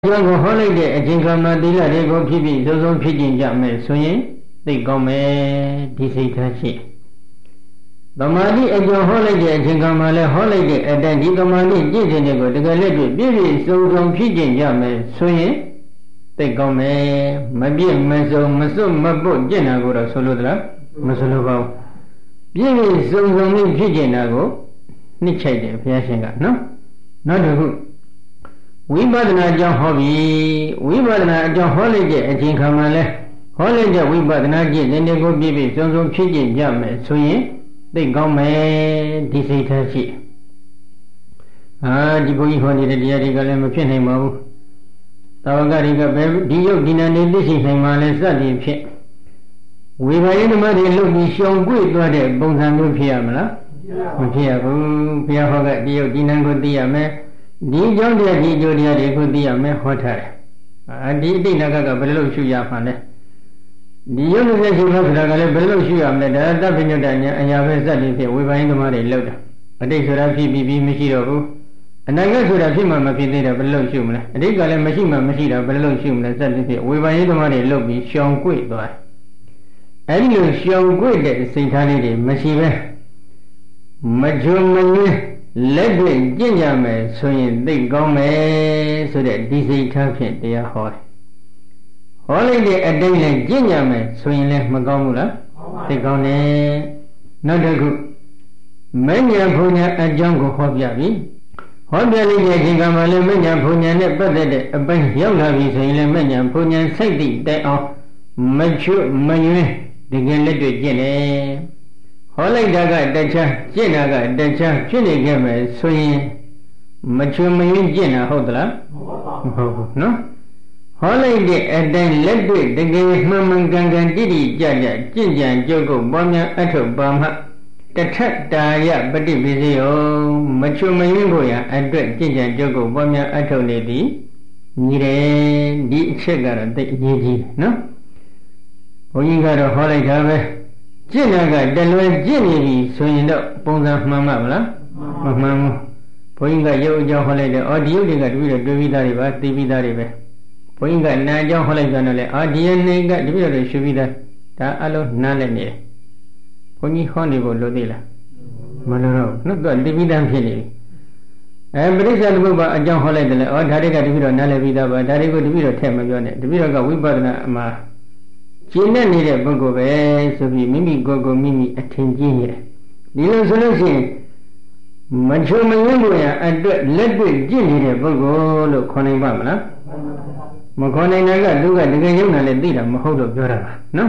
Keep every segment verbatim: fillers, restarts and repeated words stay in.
ကျောင်းကိုဟောလိုက်တဲ့အချိန်ခါမှာသီလတွေကိုဖြစ်ပြီးစုံစုံဖြစ်ကျင်ကြမယ်ဆိုရင်သိကောင်းမယ်ဒီစိတ်ထားရှိသမာဓိအကျော်ဟောလိုက်တဲ့အချိန်ခါမှာလည်းဟောလိုက်တဲ့အတိုင်းဒီသမာဓိကျင့်တဲ့ကိုတကယ်လက်တွေ့ပြည့်ပြည့်စုံစုံဖြစ်ကျင်ကြမယ်ဆိုရင်သိကောင်းမယ်မပြည့်မစုံမစွတ်မပုတ်ကျင့်တာကိုတော့ဆိုလို့သလားမဆိုလို့ပါဘူးပြည့်ပြည့်စုံစုံဖြစ်ကျင်တာကိုနှစ်ချိုက်တယ်ဘုရားရှင်ကနော်နောက်တစ်ခုဝိပဿနာအကြောင်းဟောပြီဝိပဿနာအကြောင်းဟောလိုက်တဲ့အချိန်ခါမှာလဲဟောလိုက်တဲ့ဝိပဿနာကျင့်တဲ့ကိုပြည့်ပြည့်စုံစုံဖြစ်ကျင်ကြမယ်ဆိုရင်သိကောင်းမယ်ဒီစိတ်ထားရှိအာဒီဘုန်းကြီးဟောနေတဲ့တရားတွေကလည်းမဖြစ်နိုင်ပါဘူးတာဝကတွေကပဲဒီယုတ်ဒီနာနေသိရှိနိုင်မှလဲစသည်ဖြစ်ဝိပါယဓမ္မတွေလုတ်ပြီးရှောင်ကွေ့သွားတဲ့ပုံစံမျိုးဖြစ်ရမလားမဖြစ်ရဘူးဘုရားဟောကဒီယုတ်ဒီနာကိုသိရမယ်ဒီကြောင့်တဲ့ဒီကြိုတရားတွေကိုသိရမယ်ဟောထားတယ်အာဒီအတိတ်နာကကဘယ်လိုရှုရမှလဲဒီယုတ်နဲ့ရှုလို့ဆိုတာကလည်းဘယ်လိုရှုရမလဲဒါတပ္ပညုတ္တညာအရာပဲစသည်ဖြင့်ဝိပါယဓမ္မတွေလောက်တာအတိတ်ဆိုတာဖြစ်ပြီးပြီးမရှိတော့ဘူးအနာဂတ်ဆိုတာဖြစ်မှမဖြစ်သေးတာဘယ်လိုရှုမလဲအတိတ်ကလည်းမရှိမှမရှိတာဘယ်လိုရှုမလဲစသည်ဖြင့်ဝိပါယဓမ္မတွေလောက်ပြီးရှောင်ကွေ့သွားတယ်အဲဒီလိုရှောင်ကွေ့တဲ့စိတ်ထားလေးတွေမရှိပဲမကြုံမငင်းလက်တွေ့ကျင့်ကြမယ်ဆိုရင်သိကောင်းမယ်ဆိုတဲ့ဒီစိတ်ထားဖြင့်တရားဟောတယ်ဟောလိုက်တဲ့အတိုင်းနဲ့ကျင့်ကြမယ်ဆိုရင်လည်းမကောင်းဘူးလားသိကောင်းတယ်နောက်တစ်ခုမဉ္ဇဉ်ဘုံညာအကြောင်းကိုဟောပြပြီဟောပြလိုက်တဲ့အချိန်ကမှလည်းမဉ္ဇဉ်ဘုံညာနဲ့ပတ်သက်တဲ့အပိုင်းရောက်လာပြီဆိုရင်လည်းမဉ္ဇဉ်ဘုံညာစိတ်တိတိုင်အောင်မချွတ်မယွင်းတကယ်လက်တွေ့ကျင့်တယ်ဟောလိုက်တာကတခြားကျင့်တာကတခြားဖြစ်နေခဲ့မယ်ဆိုရင်မချွတ်မယွင်းကျင့်တာဟုတ်သလားမဟုတ်ဘူးနော်ဟောလိုက်တဲ့အတိုင်းလက်တွေ့တကယ်မှန်မှန်ကန်ကန်တိတိကျကျကျင့်ကြံကြုတ်ကုန်ပွားများအထုပ်ပါမှတထတာယပฏิပိစိယောမချွတ်မယွင်းဖို့ရအတွက်ကျင့်ကြံကြုတ်ကုန်ပွားများအထုပ်နေသည်ညီတယ်ဒီအချက်ကတော့သိအရေးကြီးနော်ဘုန်းကြီးကတော့ဟောလိုက်တာပဲကျင့်တာကတလွယ်ကျင့်နေပြီဆိုရင်တော့ပုံစံမှန်မှာမလားမမှန်ဘူးဘုန်းကြီးကရုပ်အကြောင်းဟောလိုက်တယ်အော်ဒီရုပ်တွေကတပည့်တော်တွေ့ပြီးသားတွေပါသိပြီးသားတွေပဲဘုန်းကြီးကနာအကြောင်းဟောလိုက်ပြန်တော့လေအော်ဒီနေ့ကတပည့်တော်တွေရှုပြီးသားဒါအလုံးနားလည်းနေတယ်ဘုန်းကြီးဟောနေဖို့လိုသေးလားမလိုတော့နှုတ်တော့သိပြီးသားဖြစ်နေပြီအဲပရိစ္ဆေသမုပ္ပါအကြောင်းဟောလိုက်တယ်လေအော်ဒါတွေကတပည့်တော်နားလည်းပြီးသားပါဒါတွေကိုတပည့်တော်ထည့်မပြောနဲ့တပည့်တော်ကဝိပဿနာမှာကျင့်နေတဲ့ပုဂ္ဂိုလ်ပဲဆိုပြီးမိမိကိုယ်ကိုမိမိအထင်ကြီးနေတယ်ဒီလိုဆိုလို့ရှိရင်မချုံမယွန်းလို့ရအတွက်လက်တွေ့ကျင့်နေတဲ့ပုဂ္ဂိုလ်လို့ခေါ်နိုင်ပါမလားမခေါ်နိုင်တဲ့ကသူကတကယ်ယုံနာလည်းသိတာမဟုတ်တော့ပြောတာပါနော်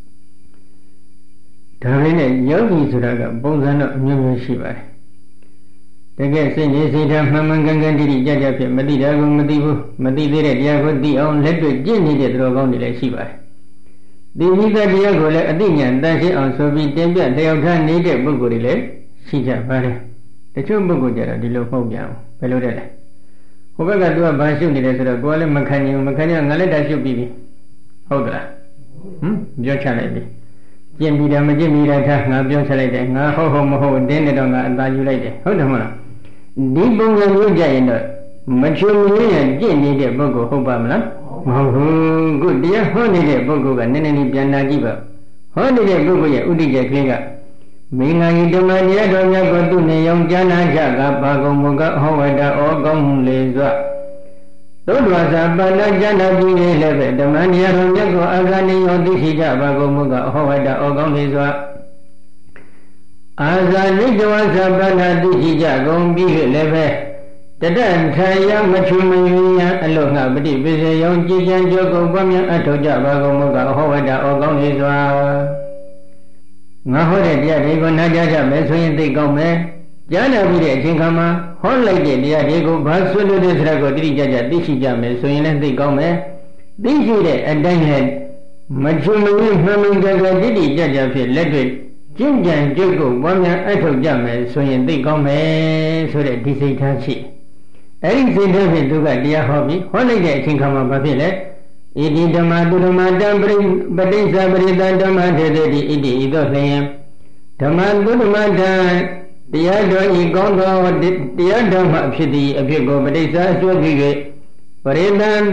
ဒါပေမဲ့ယောဂီဆိုတာကပုံစံတော့အမျိုးမျိုးရှိပါတယ်တကယ်စိတ်နေစိတ်ထားမှန်မှန်ကန်ကန်တိတိကျကျဖြစ်မသိတာကိုမသိဘူးမသိသေးတဲ့တရားကိုသိအောင်လက်တွေ့ကျင့်နေတဲ့သူတော်ကောင်းတွေလည်းရှိပါတယ်ဒီမိသက်တရားကိုလည်းအသိဉာဏ်တန်ရှင်းအောင်ဆိုပြီးတင်ပြလျှောက်ထားနေတဲ့ပုဂ္ဂိုလ်တွေလည်းရှိကြပါတယ်တချို့ပုဂ္ဂိုလ်ကြတော့ဒီလိုမဟုတ်ပြန်ဘူးဘယ်လိုတဲ့လဲဟိုဘက်ကသူကဘာရှုနေတယ်ဆိုတော့ကိုယ်ကလည်းမခံနိုင်ဘူးမခံနိုင်ငါလည်းတာရှုပြီးပြီဟုတ်သလားဟမ်ပြောချလိုက်ပြီကျင့်ပြီးတာမကျင့်ပြီးတာထားငါပြောချလိုက်တယ်ငါဟုတ်ဟုတ်မဟုတ်တင်းနေတော့ငါအသာယူလိုက်တယ်ဟုတ်တယ်မလားဒီပုံစံမျိုးကြရင်တော့မချွေမွေးရင်ကျင့်နေတဲ့ပုဂ္ဂိုလ်ဟုတ်ပါမလားမဟုတ်ဘူးခုတရားဟောနေတဲ့ပုဂ္ဂိုလ်ကနည်းနည်းလေးပြန်လာကြည့်ပါဟောနေတဲ့ပုဂ္ဂိုလ်ရဲ့ဥဒိကျေကလေးကမင်္ဂလာကြီးဓမ္မတရားတော်များကိုသူနေအောင်ကြားနာကြကဘာကုန်မကဟောဝတ္တဩကောင်းမှုလေစွာသုဒ္ဓဝါစာပါဠိကျမ်းတော်ကြီးလေးလည်းပဲဓမ္မတရားတော်များကိုအာဂဏိယောသိရှိကြဘာကုန်မကဟောဝတ္တဩကောင်းလေစွာအာဇာနိတဝါစာပါဠိသိရှိကြကုန်ပြီးလည်းပဲတတံထာယမချွမယယံအလောငါပฏิပိစေယောကြည်ကြံကြောကုန်ပွားများအထောက်ကြပါကုန်မကဟောဝတ္တဩကောင်းလေစွာငါဟောတဲ့တရားတွေကိုနားကြားကြမယ်ဆိုရင်သိကောင်းမယ်ကြားနာပြီးတဲ့အချိန်ခါမှာဟောလိုက်တဲ့တရားတွေကိုဘာဆွေးနွေးတဲ့စကားကိုတိတိကျကျသိရှိကြမယ်ဆိုရင်လည်းသိကောင်းမယ်သိရှိတဲ့အတိုင်းနဲ့မချွမယမှန်မှန်ကန်ကန်တိတိကျကျဖြစ်လက်တွေ့ကျင့်ကြံကြုတ်ကိုပွားများအထောက်ကြမယ်ဆိုရင်သိကောင်းမယ်ဆိုတဲ့ဒီစိတ်ထားရှိအဲ့ဒီစိတ်ထားဖြင့်သူကတရားဟောပြီးဟောလိုက်တဲ့အချိန်ခါမှာဘာဖြစ်လဲဣတိဓမ္မတုဓမ္မတံပရိပဋိစ္စပရိသဓမ္မထေတိဣတိဤသို့လျင်ဓမ္မတုဓမ္မတံတရားတော်ဤကောင်းသောတရားဓမ္မဖြစ်သည်အဖြစ်ကိုပဋိစ္စအစွဲကြည့်ပရိသံ